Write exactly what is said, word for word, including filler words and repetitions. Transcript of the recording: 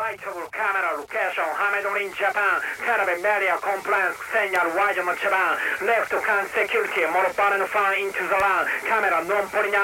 Right of camera location Hamedon in Japan Cannabis media compliance signal wide on Japan Left can security Monopan fan into the land Camera non